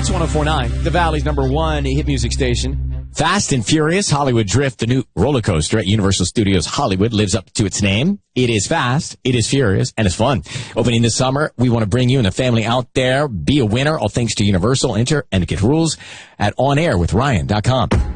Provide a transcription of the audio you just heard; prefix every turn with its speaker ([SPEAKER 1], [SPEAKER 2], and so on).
[SPEAKER 1] Hits 104.9, the Valley's #1 hit music station.
[SPEAKER 2] Fast and Furious Hollywood Drift, the new roller coaster at Universal Studios Hollywood, lives up to its name. It is fast, it is furious, and it's fun. Opening this summer, we want to bring you and the family out there. Be a winner, all thanks to Universal. Enter and get rules at onairwithryan.com.